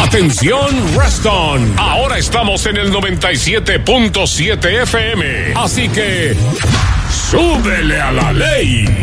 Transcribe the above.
Atención Reston, ahora estamos en el 97.7 FM, así que súbele a la ley.